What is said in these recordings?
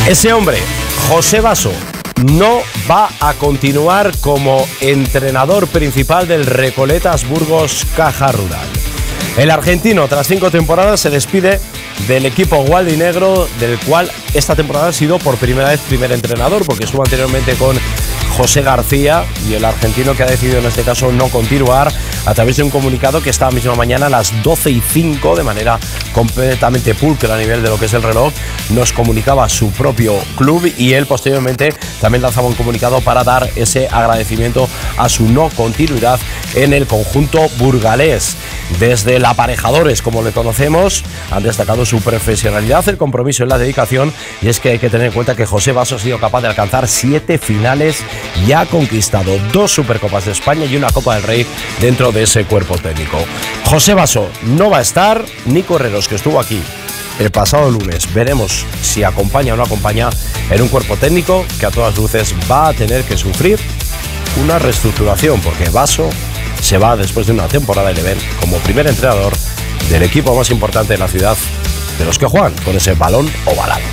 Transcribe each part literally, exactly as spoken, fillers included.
Ese hombre, José Baso, no va a continuar como entrenador principal del Recoletas Burgos Caja Rural. El argentino, tras cinco temporadas, se despide del equipo gualdinegro, del cual esta temporada ha sido por primera vez primer entrenador, porque estuvo anteriormente con José García, y el argentino que ha decidido en este caso no continuar, a través de un comunicado que esta misma mañana a las doce y cinco, de manera completamente pulcra a nivel de lo que es el reloj, nos comunicaba su propio club, y él posteriormente también lanzaba un comunicado para dar ese agradecimiento a su no continuidad en el conjunto burgalés. Desde el Aparejadores, como le conocemos, han destacado su profesionalidad, el compromiso y la dedicación, y es que hay que tener en cuenta que José Baso ha sido capaz de alcanzar siete finales y ha conquistado dos Supercopas de España y una Copa del Rey dentro de ese cuerpo técnico. José Baso no va a estar, Nico Herreros, que estuvo aquí el pasado lunes, veremos si acompaña o no acompaña en un cuerpo técnico que a todas luces va a tener que sufrir una reestructuración, porque Baso se va después de una temporada y le ven como primer entrenador del equipo más importante de la ciudad, de los que juegan con ese balón ovalado.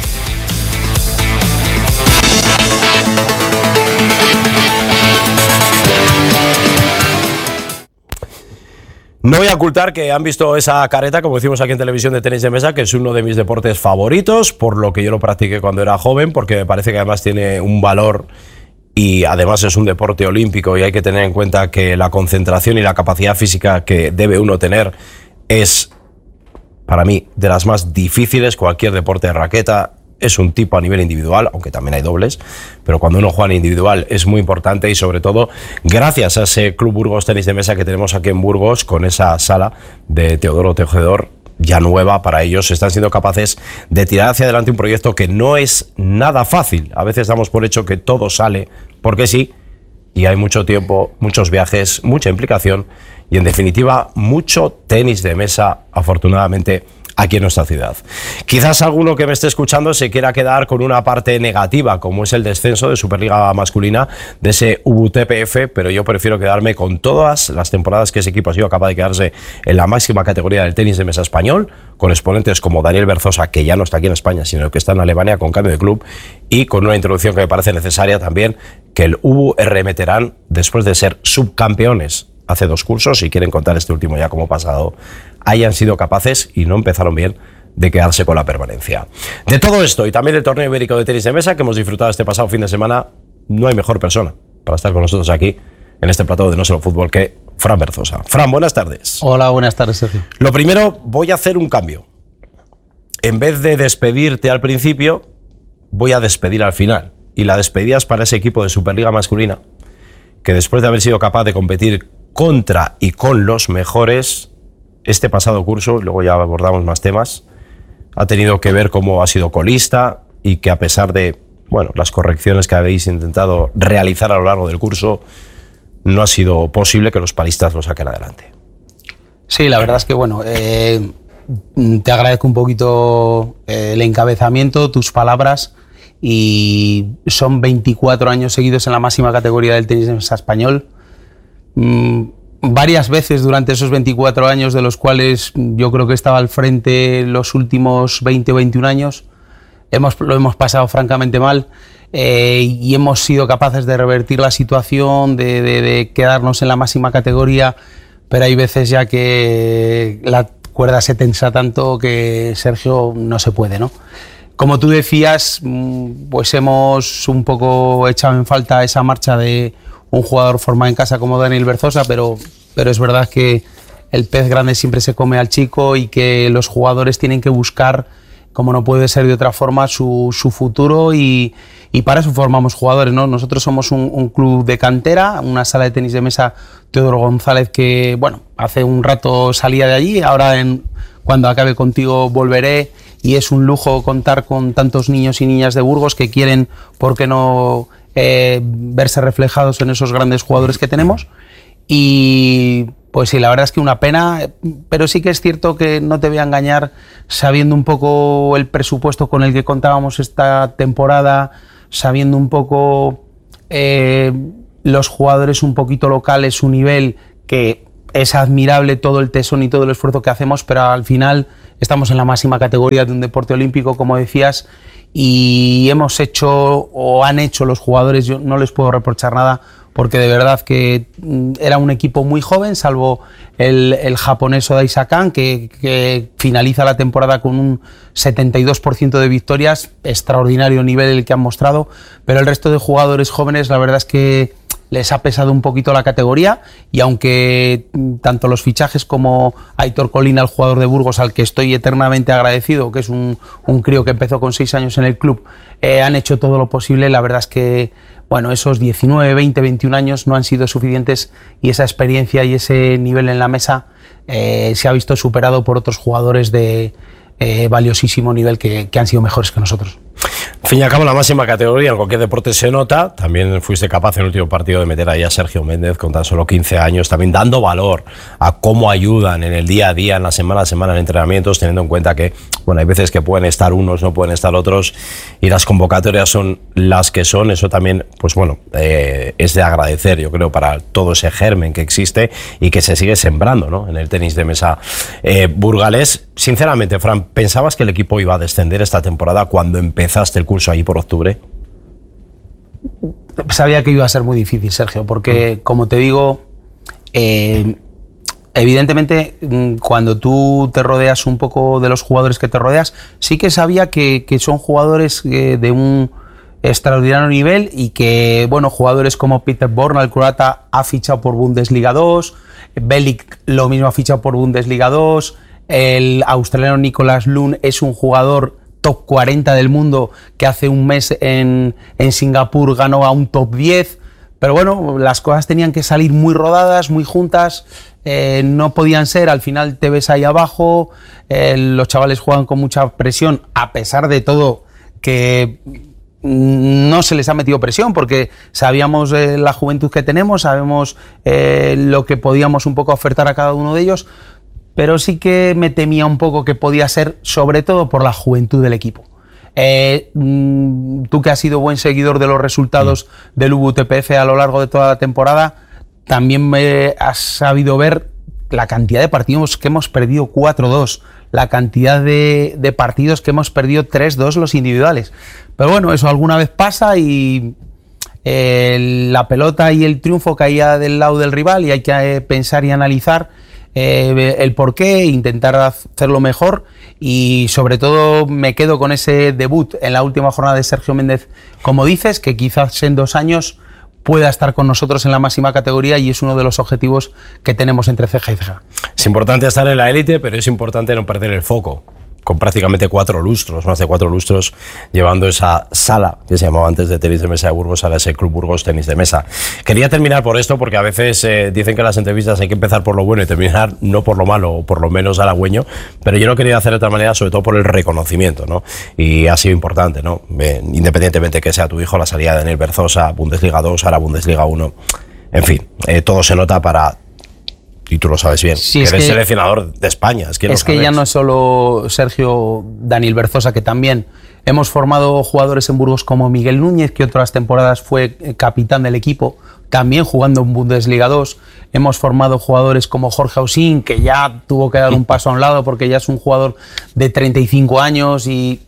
No voy a ocultar que han visto esa careta, como decimos aquí en televisión, de tenis de mesa, que es uno de mis deportes favoritos, por lo que yo lo practiqué cuando era joven, porque me parece que además tiene un valor y además es un deporte olímpico, y hay que tener en cuenta que la concentración y la capacidad física que debe uno tener es, para mí, de las más difíciles. Cualquier deporte de raqueta es un tipo a nivel individual, aunque también hay dobles, pero cuando uno juega en individual es muy importante, y sobre todo gracias a ese Club Burgos Tenis de Mesa que tenemos aquí en Burgos, con esa sala de Teodoro Tejedor ya nueva para ellos, están siendo capaces de tirar hacia adelante un proyecto que no es nada fácil. A veces damos por hecho que todo sale porque sí, y hay mucho tiempo, muchos viajes, mucha implicación y, en definitiva, mucho tenis de mesa, afortunadamente, aquí en nuestra ciudad. Quizás alguno que me esté escuchando se quiera quedar con una parte negativa, como es el descenso de Superliga masculina de ese U B T P F, pero yo prefiero quedarme con todas las temporadas que ese equipo ha sido capaz de quedarse en la máxima categoría del tenis de mesa español, con exponentes como Daniel Berzosa, que ya no está aquí en España, sino que está en Alemania con cambio de club, y con una introducción que me parece necesaria también, que el U B R M Terán, después de ser subcampeones hace dos cursos, y quieren contar este último ya como pasado, hayan sido capaces, y no empezaron bien, de quedarse con la permanencia. De todo esto, y también del torneo ibérico de tenis de mesa que hemos disfrutado este pasado fin de semana, no hay mejor persona para estar con nosotros aquí en este plató de No Solo Fútbol que Fran Berzosa. Fran, buenas tardes. Hola, buenas tardes, Sergio. Lo primero, voy a hacer un cambio. En vez de despedirte al principio, voy a despedir al final. Y la despedida es para ese equipo de Superliga masculina, que después de haber sido capaz de competir contra y con los mejores, este pasado curso, y luego ya abordamos más temas, ha tenido que ver cómo ha sido colista, y que a pesar de, bueno, las correcciones que habéis intentado realizar a lo largo del curso, no ha sido posible que los palistas lo saquen adelante. Sí, la verdad es que, bueno, eh, te agradezco un poquito eh, el encabezamiento, tus palabras, y son veinticuatro años seguidos en la máxima categoría del tenis de mesa español. Mm, varias veces durante esos veinticuatro años, de los cuales yo creo que estaba al frente los últimos veinte o veintiún años, hemos, lo hemos pasado francamente mal, eh, y hemos sido capaces de revertir la situación, de, de, de quedarnos en la máxima categoría, pero hay veces ya que la cuerda se tensa tanto que, Sergio, no se puede, ¿no? Como tú decías, pues hemos un poco echado en falta esa marcha de un jugador formado en casa como Daniel Berzosa, pero, pero es verdad que el pez grande siempre se come al chico, y que los jugadores tienen que buscar, como no puede ser de otra forma, su, su futuro, y, y para eso formamos jugadores, ¿no? Nosotros somos un, un club de cantera, una sala de tenis de mesa Teodoro González, que, bueno, hace un rato salía de allí, ahora en, cuando acabe contigo volveré, y es un lujo contar con tantos niños y niñas de Burgos que quieren, ¿por qué no?, eh, verse reflejados en esos grandes jugadores que tenemos. Y pues sí, la verdad es que una pena, pero sí que es cierto que, no te voy a engañar, sabiendo un poco el presupuesto con el que contábamos esta temporada, sabiendo un poco eh, los jugadores un poquito locales, su nivel, que es admirable todo el tesón y todo el esfuerzo que hacemos, pero al final estamos en la máxima categoría de un deporte olímpico, como decías, y hemos hecho o han hecho los jugadores, yo no les puedo reprochar nada, porque de verdad que era un equipo muy joven, salvo el, el japonés Odaisa Kan, que, que finaliza la temporada con un setenta y dos por ciento de victorias, extraordinario nivel el que han mostrado, pero el resto de jugadores jóvenes la verdad es que les ha pesado un poquito la categoría, y aunque tanto los fichajes como Aitor Colina, el jugador de Burgos, al que estoy eternamente agradecido, que es un, un crío que empezó con seis años en el club, eh, han hecho todo lo posible, la verdad es que bueno, esos diecinueve, veinte, veintiún años no han sido suficientes, y esa experiencia y ese nivel en la mesa eh, se ha visto superado por otros jugadores de eh, valiosísimo nivel que, que han sido mejores que nosotros. Al fin y al cabo, la máxima categoría en cualquier deporte se nota. También fuiste capaz en el último partido de meter ahí a Sergio Méndez con tan solo quince años, también dando valor a cómo ayudan en el día a día, en la semana a semana en entrenamientos, teniendo en cuenta que bueno, hay veces que pueden estar unos, no pueden estar otros, y las convocatorias son las que son. Eso también, pues bueno, eh, es de agradecer, yo creo, para todo ese germen que existe y que se sigue sembrando, ¿no?, en el tenis de mesa eh, burgalés. Sinceramente, Fran, ¿pensabas que el equipo iba a descender esta temporada cuando empezaste el curso ahí por octubre? Sabía que iba a ser muy difícil, Sergio, porque, como te digo, eh, evidentemente, cuando tú te rodeas un poco de los jugadores que te rodeas, sí que sabía que, que son jugadores eh, de un extraordinario nivel, y que, bueno, jugadores como Peter Borna, el croata, ha fichado por Bundesliga dos, Belic lo mismo ha fichado por Bundesliga dos, el australiano Nicolas Lund es un jugador top cuarenta del mundo que hace un mes en, en Singapur ganó a un top diez, pero bueno, las cosas tenían que salir muy rodadas, muy juntas, eh, no podían ser, al final te ves ahí abajo, eh, los chavales juegan con mucha presión, a pesar de todo que no se les ha metido presión, porque sabíamos eh, la juventud que tenemos, sabemos eh, lo que podíamos un poco ofertar a cada uno de ellos, pero sí que me temía un poco que podía ser, sobre todo por la juventud del equipo. Eh, tú, que has sido buen seguidor de los resultados mm. del U B U T P F a lo largo de toda la temporada, también me has sabido ver la cantidad de partidos que hemos perdido cuatro dos, la cantidad de, de partidos que hemos perdido tres dos los individuales. Pero bueno, eso alguna vez pasa, y eh, la pelota y el triunfo caía del lado del rival, y hay que eh, pensar y analizar Eh, el porqué, intentar hacerlo mejor, y sobre todo me quedo con ese debut en la última jornada de Sergio Méndez, como dices, que quizás en dos años pueda estar con nosotros en la máxima categoría, y es uno de los objetivos que tenemos entre ceja y ceja. Es importante estar en la élite, pero es importante no perder el foco, con prácticamente cuatro lustros, más de cuatro lustros, llevando esa sala que se llamaba antes de tenis de mesa de Burgos, ahora ese Club Burgos Tenis de Mesa. Quería terminar por esto, porque a veces eh, dicen que en las entrevistas hay que empezar por lo bueno y terminar no por lo malo, o por lo menos halagüeño, pero yo lo quería hacer de otra manera, sobre todo por el reconocimiento, ¿no? Y ha sido importante, ¿no? Eh, independientemente que sea tu hijo, la salida de Daniel Berzosa, Bundesliga dos, ahora Bundesliga uno, en fin, eh, todo se nota para... Y tú lo sabes bien, sí, que eres que, seleccionador de España. Es que, es que ya no es solo Sergio, Daniel Berzosa, que también hemos formado jugadores en Burgos como Miguel Núñez, que otras temporadas fue capitán del equipo, también jugando en Bundesliga dos. Hemos formado jugadores como Jorge Ausín, que ya tuvo que dar un paso a un lado porque ya es un jugador de treinta y cinco años. Y...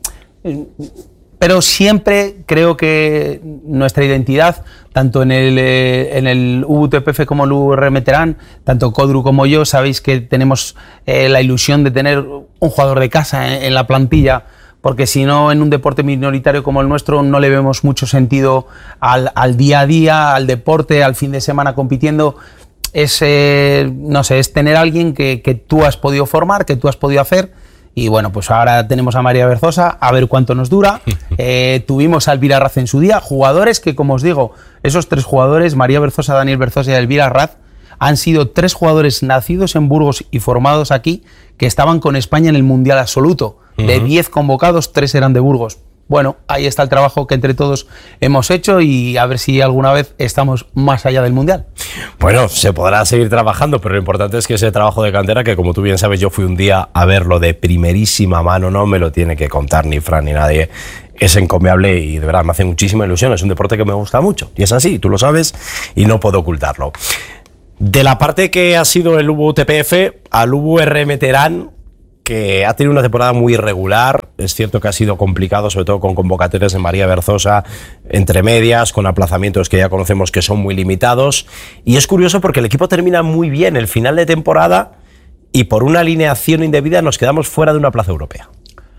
Pero siempre creo que nuestra identidad, tanto en el, eh, en el U B U T P F como el U R M Terán, tanto Codru como yo, sabéis que tenemos eh, la ilusión de tener un jugador de casa en, en la plantilla, porque si no, en un deporte minoritario como el nuestro no le vemos mucho sentido al, al día a día, al deporte, al fin de semana compitiendo. Es, eh, no sé, es tener a alguien que, que tú has podido formar, que tú has podido hacer. Y bueno, pues ahora tenemos a María Berzosa, a ver cuánto nos dura. Eh, tuvimos a Elvira Raz en su día, jugadores que, como os digo, esos tres jugadores, María Berzosa, Daniel Berzosa y Elvira Raz, han sido tres jugadores nacidos en Burgos y formados aquí, que estaban con España en el Mundial Absoluto. Uh-huh. De diez convocados, tres eran de Burgos. Bueno, ahí está el trabajo que entre todos hemos hecho, y a ver si alguna vez estamos más allá del Mundial. Bueno, se podrá seguir trabajando, pero lo importante es que ese trabajo de cantera, que como tú bien sabes, yo fui un día a verlo de primerísima mano, no me lo tiene que contar ni Fran ni nadie, es encomiable y de verdad me hace muchísima ilusión. Es un deporte que me gusta mucho, y es así, tú lo sabes, y no puedo ocultarlo. De la parte que ha sido el U B U T P F al U B U R M Terán, que ha tenido una temporada muy irregular. Es cierto que ha sido complicado, sobre todo con convocatorias de María Berzosa entre medias, con aplazamientos que ya conocemos que son muy limitados. Y es curioso porque el equipo termina muy bien el final de temporada y por una alineación indebida nos quedamos fuera de una plaza europea.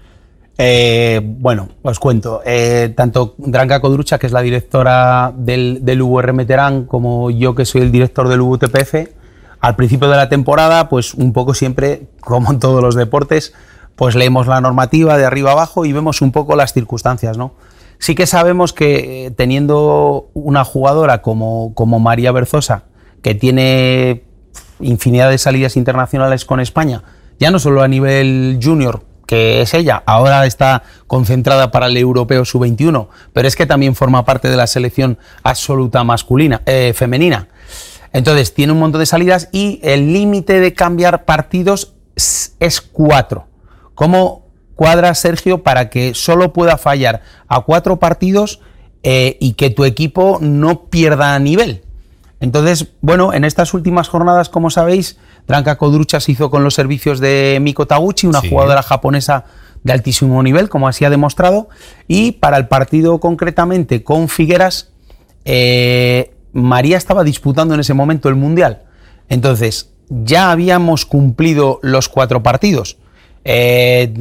Eh, bueno, os cuento. Eh, tanto Dranka Kodrucha, que es la directora del, del U V R Meterán, como yo, que soy el director del U V T P F, al principio de la temporada, pues un poco siempre, como en todos los deportes, pues leemos la normativa de arriba abajo y vemos un poco las circunstancias, ¿no? Sí que sabemos que eh, teniendo una jugadora como, como María Berzosa, que tiene infinidad de salidas internacionales con España, ya no solo a nivel junior, que es ella, ahora está concentrada para el europeo sub veintiuno, pero es que también forma parte de la selección absoluta masculina, eh, femenina. Entonces tiene un montón de salidas y el límite de cambiar partidos es cuatro. ¿Cómo cuadra, Sergio, para que solo pueda fallar a cuatro partidos eh, y que tu equipo no pierda nivel? Entonces, bueno, en estas últimas jornadas, como sabéis, Dranka Kodrucha se hizo con los servicios de Miko Taguchi, una sí. jugadora japonesa de altísimo nivel, como así ha demostrado, y para el partido concretamente con Figueras, eh, María estaba disputando en ese momento el Mundial. Entonces, ya habíamos cumplido los cuatro partidos. Eh,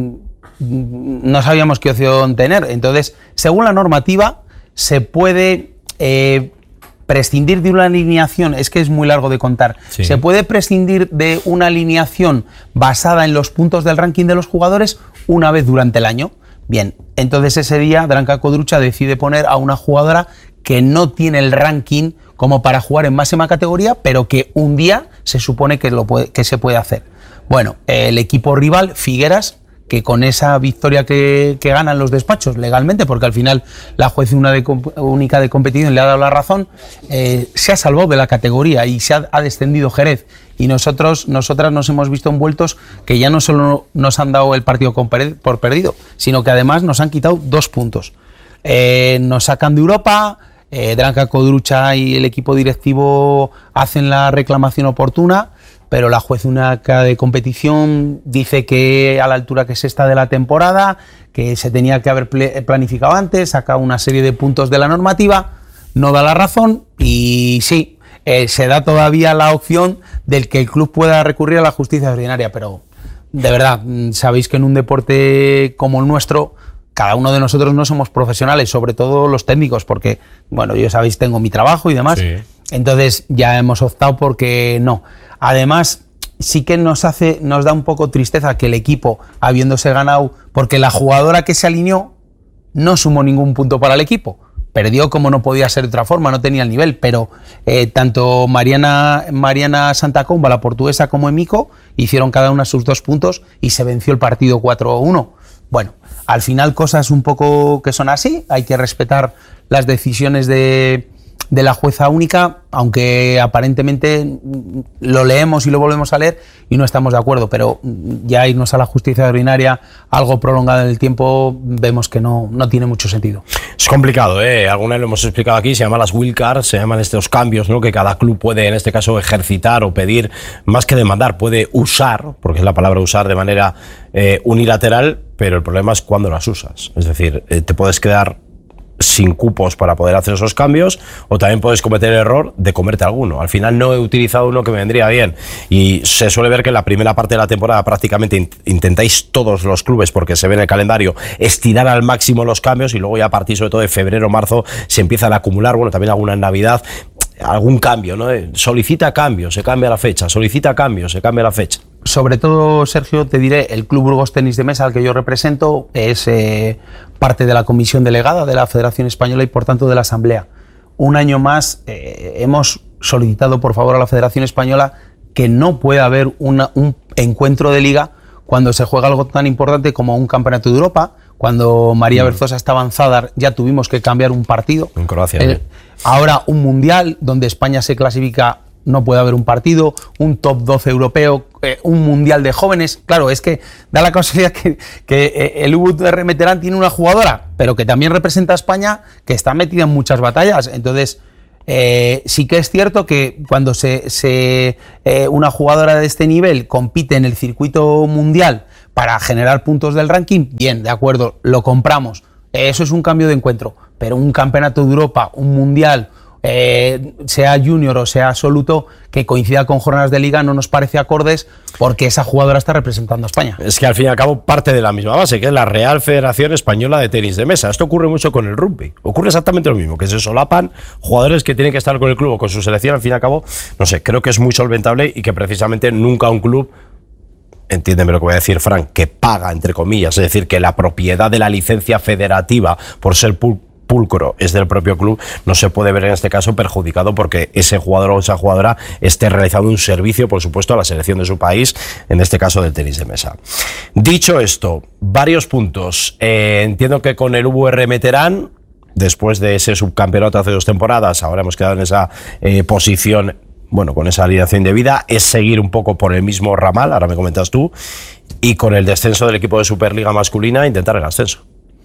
no sabíamos qué opción tener. Entonces, según la normativa, se puede eh, prescindir de una alineación. Es que es muy largo de contar. Sí. Se puede prescindir de una alineación basada en los puntos del ranking de los jugadores una vez durante el año. Bien, entonces ese día Dranka Kodrucha decide poner a una jugadora que no tiene el ranking como para jugar en máxima categoría, pero que un día se supone que, lo puede, que se puede hacer. Bueno, el equipo rival, Figueras, que con esa victoria que, que ganan los despachos legalmente, porque al final la juez una de, única de competición le ha dado la razón, eh, se ha salvado de la categoría y se ha, ha descendido Jerez. Y nosotros, nosotras nos hemos visto envueltos que ya no solo nos han dado el partido por perdido, sino que además nos han quitado dos puntos. Eh, nos sacan de Europa, eh, Dranka Kodrucha y el equipo directivo hacen la reclamación oportuna, pero la juez única de competición dice que a la altura que es esta de la temporada, que se tenía que haber planificado antes, saca una serie de puntos de la normativa, no da la razón y sí, eh, se da todavía la opción del que el club pueda recurrir a la justicia ordinaria, pero de verdad, sabéis que en un deporte como el nuestro, cada uno de nosotros no somos profesionales, sobre todo los técnicos, porque, bueno, yo sabéis, tengo mi trabajo y demás, sí. Entonces ya hemos optado porque no. Además, sí que nos hace, nos da un poco tristeza que el equipo, habiéndose ganado, porque la jugadora que se alineó no sumó ningún punto para el equipo. Perdió como no podía ser de otra forma, no tenía el nivel, pero eh, tanto Mariana, Mariana Santacomba, la portuguesa, como Emiko hicieron cada una sus dos puntos y se venció el partido cuatro a uno. Bueno, al final cosas un poco que son así, hay que respetar las decisiones de, de la jueza única, aunque aparentemente lo leemos y lo volvemos a leer y no estamos de acuerdo, pero ya irnos a la justicia ordinaria algo prolongado en el tiempo vemos que no, no tiene mucho sentido. Es complicado, ¿eh? Alguna vez lo hemos explicado aquí, se llaman las wildcards, se llaman estos cambios, ¿no? Que cada club puede en este caso ejercitar o pedir, más que demandar, puede usar, porque es la palabra usar de manera eh, unilateral, pero el problema es cuando las usas, es decir, eh, te puedes quedar sin cupos para poder hacer esos cambios, o también puedes cometer el error de comerte alguno. Al final no he utilizado uno que me vendría bien, y se suele ver que en la primera parte de la temporada prácticamente int- intentáis todos los clubes, porque se ve en el calendario, estirar al máximo los cambios, y luego ya a partir sobre todo de febrero, marzo, se empiezan a acumular, bueno, también alguna en Navidad, algún cambio, ¿no? Solicita cambio, se cambia la fecha, solicita cambio, se cambia la fecha. Sobre todo, Sergio, te diré, el Club Burgos Tenis de Mesa al que yo represento es eh, parte de la comisión delegada de la Federación Española y por tanto de la Asamblea. Un año más eh, hemos solicitado por favor a la Federación Española que no pueda haber una, un encuentro de liga cuando se juega algo tan importante como un campeonato de Europa. Cuando María mm. Berzosa está avanzada ya tuvimos que cambiar un partido. En Croacia. Eh, ahora un mundial donde España se clasifica, no puede haber un partido, un top doce europeo, eh, un mundial de jóvenes. Claro, es que da la casualidad que, que eh, el U V R Meterán tiene una jugadora, pero que también representa a España, que está metida en muchas batallas. Entonces, Eh, sí que es cierto que cuando se, se, eh, una jugadora de este nivel compite en el circuito mundial para generar puntos del ranking, bien, de acuerdo, lo compramos. Eso es un cambio de encuentro, pero un campeonato de Europa, un mundial, eh, sea junior o sea absoluto, que coincida con jornadas de liga no nos parece acordes porque esa jugadora está representando a España. Es que al fin y al cabo parte de la misma base, que es la Real Federación Española de Tenis de Mesa. Esto ocurre mucho con el rugby. Ocurre exactamente lo mismo, que se solapan jugadores que tienen que estar con el club o con su selección. Al fin y al cabo, no sé, creo que es muy solventable y que precisamente nunca un club, entiéndeme lo que voy a decir, Fran, que paga, entre comillas, es decir, que la propiedad de la licencia federativa por ser pul pulcro es del propio club, no se puede ver en este caso perjudicado porque ese jugador o esa jugadora esté realizando un servicio, por supuesto, a la selección de su país, en este caso del tenis de mesa. Dicho esto, varios puntos. Eh, entiendo que con el V R Meterán, después de ese subcampeonato hace dos temporadas, ahora hemos quedado en esa eh, posición, bueno, con esa alineación de vida, es seguir un poco por el mismo ramal, ahora me comentas tú, y con el descenso del equipo de Superliga masculina, intentar el ascenso.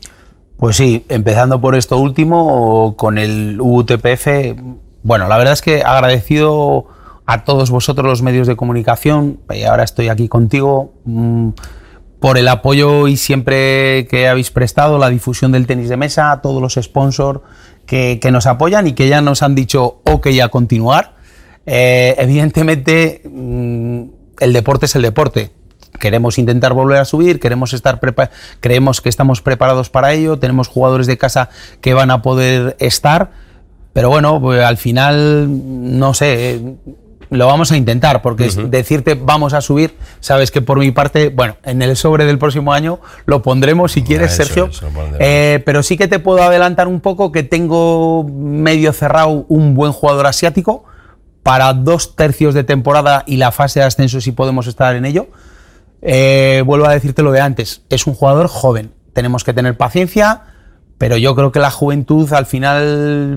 Pues sí, empezando por esto último, con el U T P F, bueno, la verdad es que agradecido a todos vosotros los medios de comunicación, y ahora estoy aquí contigo, mmm, por el apoyo y siempre que habéis prestado, la difusión del tenis de mesa, a todos los sponsors que, que nos apoyan y que ya nos han dicho ok a continuar. Eh, evidentemente, mmm, el deporte es el deporte. Queremos intentar volver a subir, queremos estar creemos que estamos preparados para ello, tenemos jugadores de casa que van a poder estar, pero bueno, pues al final, no sé, lo vamos a intentar, porque uh-huh. decirte vamos a subir, sabes que por mi parte, bueno, en el sobre del próximo año lo pondremos si quieres, eso, Sergio, eso, eh, pero sí que te puedo adelantar un poco que tengo medio cerrado un buen jugador asiático para dos tercios de temporada y la fase de ascenso si podemos estar en ello. Eh, vuelvo a decirte lo de antes, es un jugador joven, tenemos que tener paciencia, pero yo creo que la juventud al final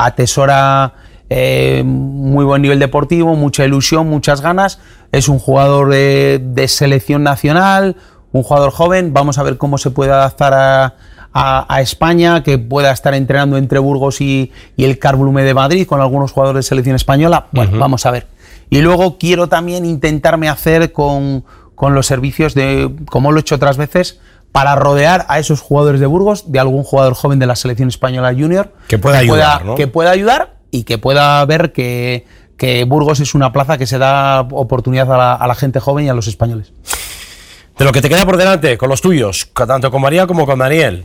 atesora eh, muy buen nivel deportivo, mucha ilusión, muchas ganas, es un jugador de, de selección nacional, un jugador joven, vamos a ver cómo se puede adaptar a, a, a España, que pueda estar entrenando entre Burgos y, y el Carblume de Madrid con algunos jugadores de selección española, bueno, uh-huh. vamos a ver. Y luego quiero también intentarme hacer con con los servicios de, como lo he hecho otras veces, para rodear a esos jugadores de Burgos, de algún jugador joven de la selección española junior, que pueda que ayudar, pueda, ¿no? que pueda ayudar y que pueda ver que, que Burgos es una plaza que se da oportunidad a la, a la gente joven y a los españoles. De lo que te queda por delante, con los tuyos, tanto con María como con Daniel.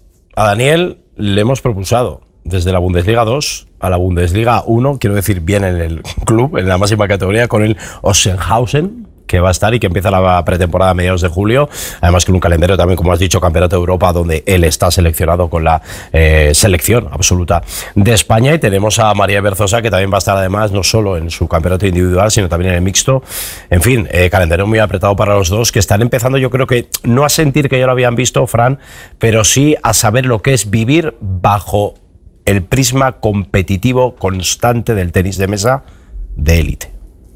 A Daniel le hemos propulsado desde la Bundesliga dos a la Bundesliga uno, quiero decir bien en el club, en la máxima categoría, con el Ossenhausen, que va a estar y que empieza la pretemporada a mediados de julio, además con un calendario también, como has dicho, Campeonato de Europa, donde él está seleccionado con la eh, selección absoluta de España, y tenemos a María Berzosa, que también va a estar además no solo en su campeonato individual, sino también en el mixto. En fin, eh, calendario muy apretado para los dos, que están empezando, yo creo que no a sentir que ya lo habían visto, Fran, pero sí a saber lo que es vivir bajo el prisma competitivo constante del tenis de mesa de élite.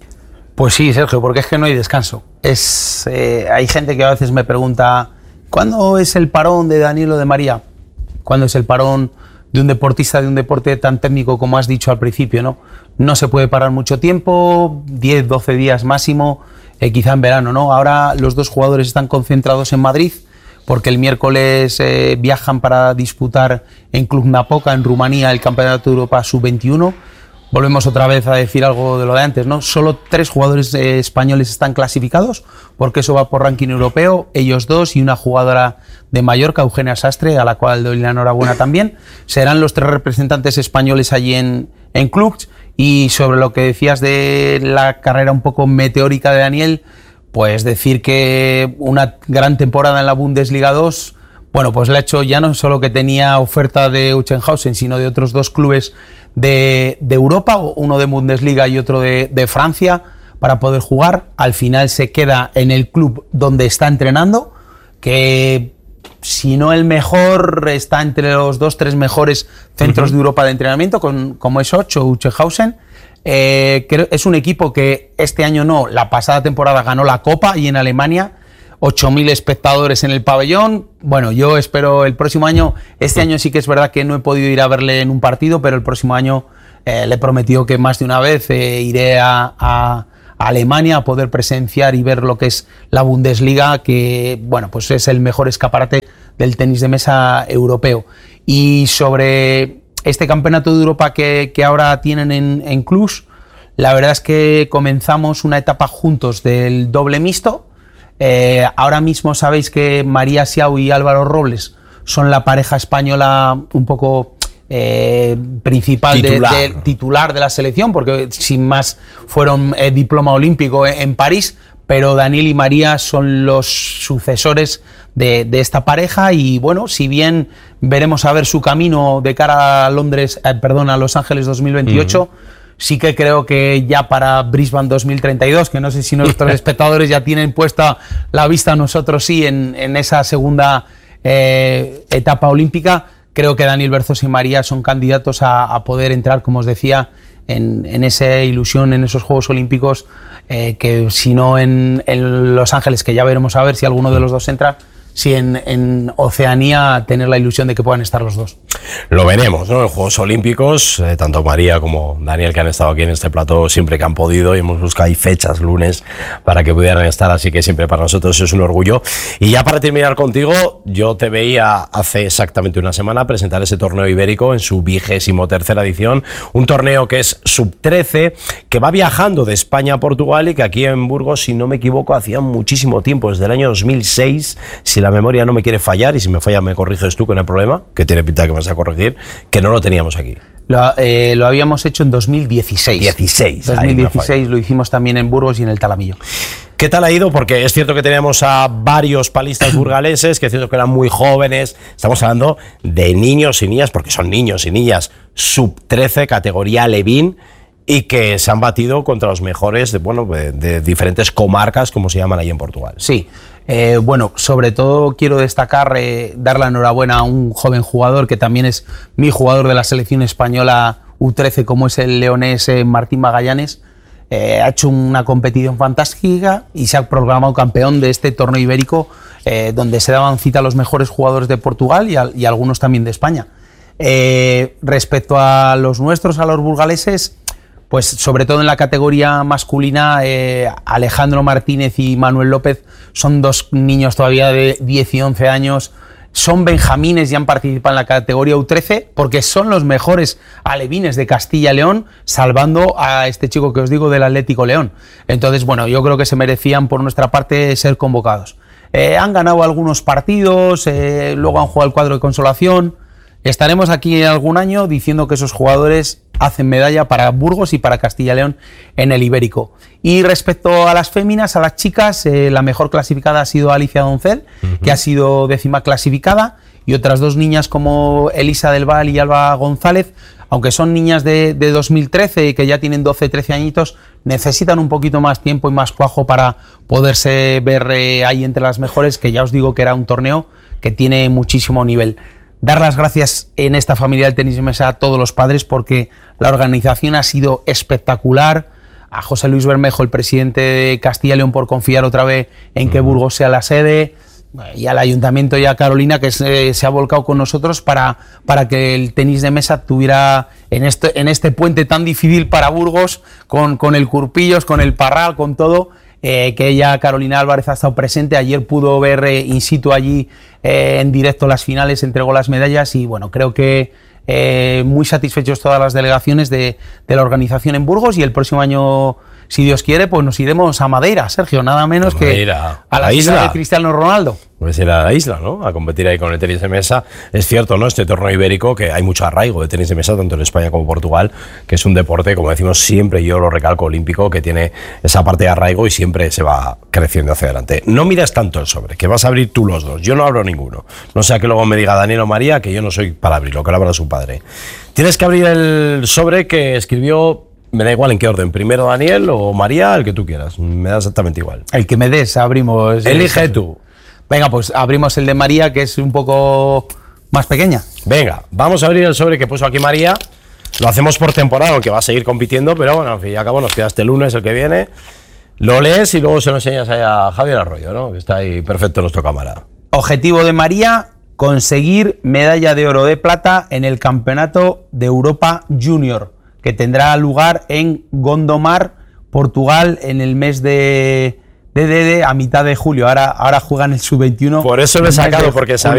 Pues sí, Sergio, porque es que no hay descanso. Es, eh, hay gente que a veces me pregunta, ¿cuándo es el parón de Daniel o de María? ¿Cuándo es el parón de un deportista de un deporte tan técnico como has dicho al principio, ¿no? No se puede parar mucho tiempo, diez, doce días máximo, eh, quizá en verano, ¿no? Ahora los dos jugadores están concentrados en Madrid, porque el miércoles eh, viajan para disputar en Cluj Napoca, en Rumanía, el Campeonato de Europa sub veintiuno. Volvemos otra vez a decir algo de lo de antes, ¿no? Solo tres jugadores eh, españoles están clasificados, porque eso va por ranking europeo, ellos dos y una jugadora de Mallorca, Eugenia Sastre, a la cual doy la enhorabuena también. Serán los tres representantes españoles allí en, en Cluj. Y sobre lo que decías de la carrera un poco meteórica de Daniel, pues decir que una gran temporada en la Bundesliga dos, bueno, pues le ha hecho ya no solo que tenía oferta de Uchenhausen, sino de otros dos clubes de, de Europa, uno de Bundesliga y otro de, de Francia, para poder jugar. Al final se queda en el club donde está entrenando, que si no el mejor, está entre los dos, tres mejores centros uh-huh. de Europa de entrenamiento, con, como es ocho, Uchenhausen. Eh, creo, es un equipo que este año no, la pasada temporada ganó la Copa y en Alemania, ocho mil espectadores en el pabellón. Bueno, yo espero el próximo año, este año sí que es verdad que no he podido ir a verle en un partido, pero el próximo año Eh, le prometió que más de una vez eh, iré a, a, a Alemania a poder presenciar y ver lo que es la Bundesliga, que bueno, pues es el mejor escaparate del tenis de mesa europeo. Y sobre este campeonato de Europa que, que ahora tienen en, en Cluj, la verdad es que comenzamos una etapa juntos del doble mixto. Eh, ahora mismo sabéis que María Siau y Álvaro Robles son la pareja española un poco eh, principal titular. De, de, titular de la selección, porque sin más fueron eh, diploma olímpico en, en París, pero Daniel y María son los sucesores de, de esta pareja y bueno, si bien veremos a ver su camino de cara a Londres, eh, perdón, a Los Ángeles dos mil veintiocho, uh-huh. sí que creo que ya para Brisbane dos mil treinta y dos, que no sé si nuestros espectadores ya tienen puesta la vista, nosotros sí, en, en esa segunda eh, etapa olímpica, creo que Daniel Berzos y María son candidatos a, a poder entrar, como os decía, en, en esa ilusión, en esos Juegos Olímpicos, eh, que si no en, en Los Ángeles, que ya veremos a ver si alguno de los dos entra, si en, en Oceanía tener la ilusión de que puedan estar los dos. Lo veremos, ¿no? En Juegos Olímpicos, eh, tanto María como Daniel, que han estado aquí en este plató siempre que han podido, y hemos buscado ahí fechas, lunes, para que pudieran estar, así que siempre para nosotros es un orgullo. Y ya para terminar contigo, yo te veía hace exactamente una semana presentar ese torneo ibérico en su vigésimo tercera edición, un torneo que es sub trece, que va viajando de España a Portugal y que aquí en Burgos, si no me equivoco, hacía muchísimo tiempo, desde el año dos mil seis, si la memoria no me quiere fallar, y si me falla me corriges tú, que no hay problema, que tiene pinta de que me vas a corregir, que no lo teníamos aquí. Lo, eh, lo habíamos hecho en dos mil dieciséis. dieciséis. dos mil dieciséis lo hicimos también en Burgos y en el Talamillo. ¿Qué tal ha ido? Porque es cierto que teníamos a varios palistas burgaleses, que es cierto que eran muy jóvenes, estamos hablando de niños y niñas, porque son niños y niñas sub trece, categoría Levín, y que se han batido contra los mejores de, bueno, de, de diferentes comarcas, como se llaman ahí en Portugal. Sí, eh, bueno, sobre todo quiero destacar, eh, dar la enhorabuena a un joven jugador que también es mi jugador de la selección española U trece, como es el leonés eh, Martín Magallanes. Eh, ha hecho una competición fantástica y se ha proclamado campeón de este torneo ibérico, eh, donde se daban cita a los mejores jugadores de Portugal y, a, y algunos también de España. Eh, respecto a los nuestros, a los burgaleses, pues sobre todo en la categoría masculina, eh, Alejandro Martínez y Manuel López son dos niños todavía de diez y once años, son benjamines y han participado en la categoría U trece porque son los mejores alevines de Castilla y León, salvando a este chico que os digo del Atlético León. Entonces, bueno, yo creo que se merecían por nuestra parte ser convocados. Eh, han ganado algunos partidos, eh, luego han jugado el cuadro de consolación. Estaremos aquí algún año diciendo que esos jugadores hacen medalla para Burgos y para Castilla y León en el Ibérico. Y respecto a las féminas, a las chicas, eh, la mejor clasificada ha sido Alicia Doncel, uh-huh. que ha sido décima clasificada, y otras dos niñas como Elisa del Val y Alba González, aunque son niñas de, de dos mil trece y que ya tienen doce, trece añitos, necesitan un poquito más tiempo y más cuajo para poderse ver eh, ahí entre las mejores, que ya os digo que era un torneo que tiene muchísimo nivel. Dar las gracias en esta familia del tenis de mesa a todos los padres, porque la organización ha sido espectacular. A José Luis Bermejo, el presidente de Castilla y León, por confiar otra vez en que Burgos sea la sede, y al ayuntamiento y a Carolina, que se, se ha volcado con nosotros para, para que el tenis de mesa tuviera en este, en este puente tan difícil para Burgos, con, con el Curpillos, con el Parral, con todo. Eh, que ella, Carolina Álvarez, ha estado presente. Ayer pudo ver eh, in situ allí eh, en directo las finales, entregó las medallas y bueno, creo que eh, muy satisfechos todas las delegaciones de, de la organización en Burgos, y el próximo año, si Dios quiere, pues nos iremos a Madeira, Sergio, nada menos que a la, la isla de Cristiano Ronaldo. Pues ir a la isla, ¿no? A competir ahí con el tenis de mesa. Es cierto, ¿no? Este torneo ibérico, que hay mucho arraigo de tenis de mesa, tanto en España como en Portugal, que es un deporte, como decimos siempre, yo lo recalco, olímpico, que tiene esa parte de arraigo y siempre se va creciendo hacia adelante. No mires tanto el sobre, que vas a abrir tú los dos. Yo no abro ninguno. No sea que luego me diga Daniel o María que yo no soy para abrirlo, que lo abra su padre. Tienes que abrir el sobre que escribió... Me da igual en qué orden, primero Daniel o María, el que tú quieras, me da exactamente igual. El que me des, abrimos. Elige tú. Venga, pues abrimos el de María, que es un poco más pequeña. Venga, vamos a abrir el sobre que puso aquí María. Lo hacemos por temporada, aunque va a seguir compitiendo, pero bueno, al fin y al cabo nos queda este lunes, el que viene. Lo lees y luego se lo enseñas ahí a Javier Arroyo, ¿no? Que está ahí perfecto nuestro cámara. Objetivo de María: conseguir medalla de oro de plata en el Campeonato de Europa Junior, que tendrá lugar en Gondomar, Portugal, en el mes de, de, de, de a mitad de julio. Ahora, ahora juegan el sub veintiuno. Por eso lo he sacado, porque sabía